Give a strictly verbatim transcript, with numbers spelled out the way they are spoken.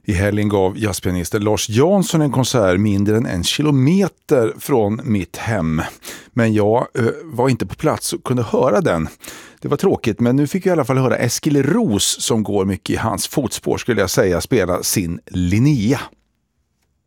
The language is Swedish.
I helgen gav jazzpianisten Lars Jansson en konsert mindre än en kilometer från mitt hem. Men jag eh, var inte på plats och kunde höra den. Det var tråkigt, men nu fick jag i alla fall höra Eskil Ros, som går mycket i hans fotspår skulle jag säga, spela sin Linnea.